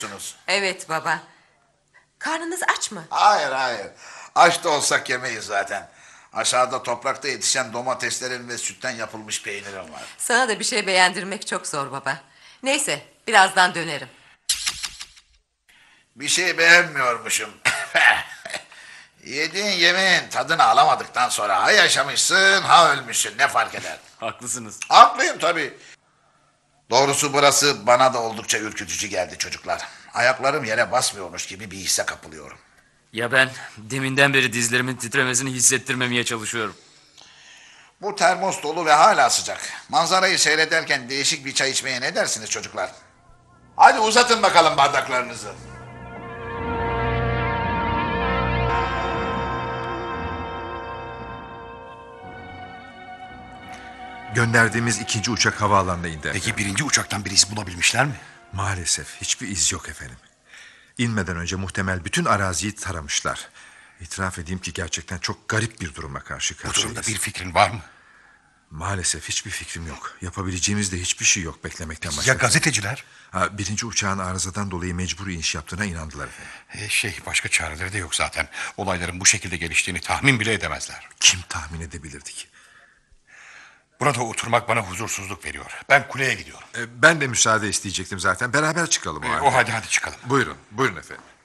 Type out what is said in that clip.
Evet baba. Karnınız aç mı? Hayır. Aç da olsak yemeyiz zaten. Aşağıda toprakta yetişen domateslerin ve sütten yapılmış peynirim var. Sana da bir şey beğendirmek çok zor baba. Neyse birazdan dönerim. Bir şey beğenmiyormuşum. Yediğin yemeğin tadını alamadıktan sonra ha yaşamışsın ha ölmüşsün, ne fark eder? Haklısınız. Haklıyım tabii. Doğrusu burası bana da oldukça ürkütücü geldi çocuklar. Ayaklarım yere basmıyormuş gibi bir hisse kapılıyorum. Ya ben deminden beri dizlerimin titremesini hissettirmemeye çalışıyorum. Bu termos dolu ve hala sıcak. Manzarayı seyrederken değişik bir çay içmeye ne dersiniz çocuklar? Hadi uzatın bakalım bardaklarınızı. Gönderdiğimiz ikinci uçak havaalanına indi. Peki birinci uçaktan bir iz bulabilmişler mi? Maalesef hiçbir iz yok efendim. İnmeden önce muhtemel bütün araziyi taramışlar. İtiraf edeyim ki gerçekten çok garip bir duruma karşı Bu karşıyayız. durumda bir fikrin var mı? Maalesef hiçbir fikrim yok. Yapabileceğimiz de hiçbir şey yok beklemekten başka. Ya gazeteciler? Birinci uçağın arızadan dolayı mecburi iniş yaptığına inandılar efendim. Başka çareleri de yok zaten. Olayların bu şekilde geliştiğini tahmin bile edemezler. Kim tahmin edebilirdi ki? Burada oturmak bana huzursuzluk veriyor. Ben kuleye gidiyorum. Ben de müsaade isteyecektim zaten. Beraber çıkalım o halde. O hadi çıkalım. Buyurun efendim.